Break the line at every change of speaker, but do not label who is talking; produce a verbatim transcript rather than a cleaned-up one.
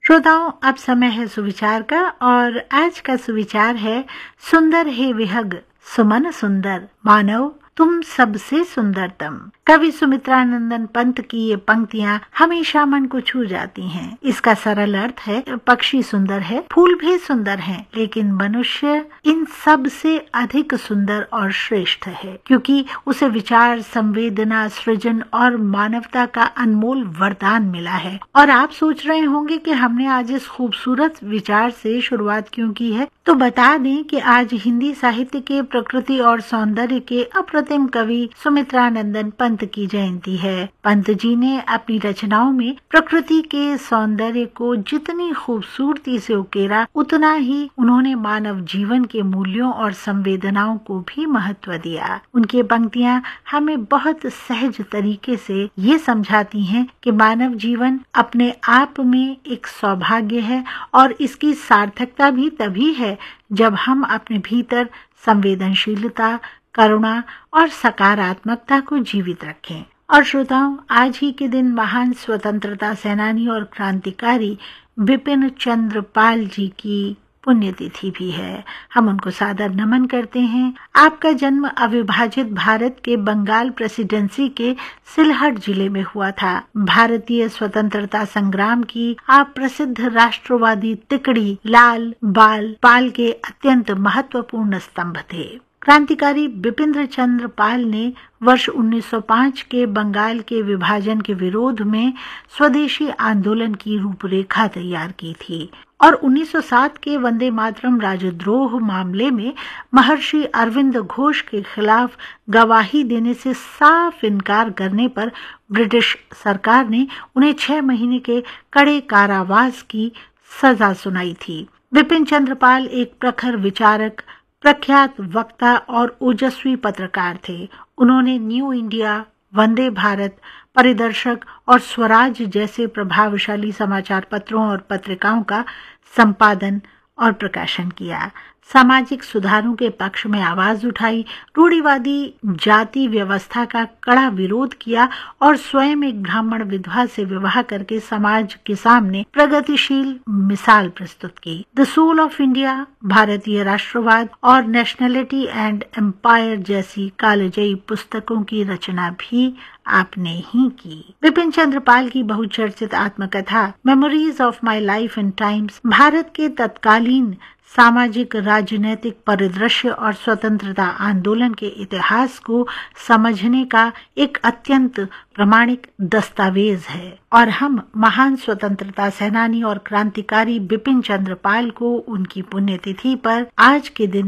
श्रोताओं, अब समय है सुविचार का और आज का सुविचार है सुंदर है विहग सुमन सुंदर मानव तुम सबसे सुंदरतम। कवि सुमित्रानंदन पंत की ये पंक्तियां हमेशा मन को छू जाती हैं। इसका सरल अर्थ है, पक्षी सुंदर है, फूल भी सुंदर हैं, लेकिन मनुष्य इन सब से अधिक सुंदर और श्रेष्ठ है, क्योंकि उसे विचार, संवेदना, सृजन और मानवता का अनमोल वरदान मिला है। और आप सोच रहे होंगे कि हमने आज इस खूबसूरत विचार से शुरुआत क्यों की है, तो बता दें कि आज हिंदी साहित्य के प्रकृति और सौंदर्य के अप्रतिम कवि सुमित्रानंदन पंत की जयंती है। पंत जी ने अपनी रचनाओं में प्रकृति के सौंदर्य को जितनी खूबसूरती से उकेरा, उतना ही उन्होंने मानव जीवन के मूल्यों और संवेदनाओं को भी महत्व दिया। उनकी पंक्तियां हमें बहुत सहज तरीके से ये समझाती हैं कि मानव जीवन अपने आप में एक सौभाग्य है और इसकी सार्थकता भी तभी है जब हम अपने भीतर संवेदनशीलता, करुणा और सकारात्मकता को जीवित रखें। और श्रोताओं, आज ही के दिन महान स्वतंत्रता सेनानी और क्रांतिकारी बिपिन चंद्र पाल जी की पुण्यतिथि भी है। हम उनको सादर नमन करते हैं। आपका जन्म अविभाजित भारत के बंगाल प्रेसिडेंसी के सिलहट जिले में हुआ था। भारतीय स्वतंत्रता संग्राम की आप प्रसिद्ध राष्ट्रवादी तिकड़ी लाल बाल पाल के अत्यंत महत्वपूर्ण स्तंभ थे। क्रांतिकारी बिपिन चंद्र पाल ने वर्ष उन्नीस सौ पाँच के बंगाल के विभाजन के विरोध में स्वदेशी आंदोलन की रूपरेखा तैयार की थी और उन्नीस सौ सात के वंदे मातरम राजद्रोह मामले में महर्षि अरविंद घोष के खिलाफ गवाही देने से साफ इनकार करने पर ब्रिटिश सरकार ने उन्हें छह महीने के कड़े कारावास की सजा सुनाई थी। बिपिन चंद्र पाल एक प्रखर विचारक, प्रख्यात वक्ता और ओजस्वी पत्रकार थे। उन्होंने न्यू इंडिया, वंदे भारत, परिदर्शक और स्वराज जैसे प्रभावशाली समाचार पत्रों और पत्रिकाओं का संपादन और प्रकाशन किया। सामाजिक सुधारों के पक्ष में आवाज उठाई, रूढ़िवादी जाति व्यवस्था का कड़ा विरोध किया और स्वयं एक ब्राह्मण विधवा से विवाह करके समाज के सामने प्रगतिशील मिसाल प्रस्तुत की। द सोल ऑफ इंडिया, भारतीय राष्ट्रवाद और नेशनलिटी एंड एम्पायर जैसी कालजयी पुस्तकों की रचना भी आपने ही की। बिपिन चंद्र पाल की बहुचर्चित आत्मकथा memories of my life in times Bharat के तत्कालीन सामाजिक, राजनीतिक परिदृश्य और स्वतंत्रता आंदोलन के इतिहास को समझने का एक अत्यंत प्रमाणिक दस्तावेज है और हम महान स्वतंत्रता सेनानी और क्रांतिकारी बिपिन चंद्र पाल को उनकी पुण्यतिथि पर आज के दिन